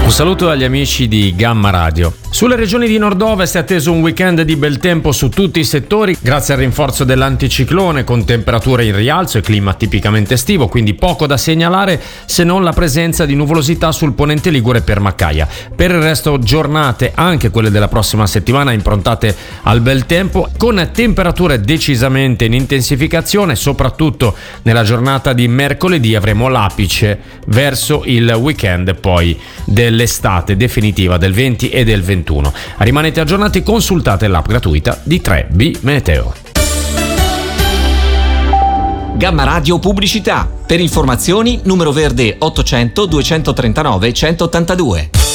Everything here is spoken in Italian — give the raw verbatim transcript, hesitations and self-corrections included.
Un saluto agli amici di Gamma Radio. Sulle regioni di nord-ovest è atteso un weekend di bel tempo su tutti i settori grazie al rinforzo dell'anticiclone con temperature in rialzo e clima tipicamente estivo, quindi poco da segnalare se non la presenza di nuvolosità sul ponente Ligure per Maccaia. Per il resto giornate, anche quelle della prossima settimana, improntate al bel tempo con temperature decisamente in intensificazione, soprattutto nella giornata di mercoledì avremo l'apice verso il weekend poi dell'estate definitiva del venti e del ventuno. Rimanete aggiornati, consultate l'app gratuita di tre B Meteo. Gamma Radio Pubblicità. Per informazioni numero verde ottocento duecentotrentanove centottantadue.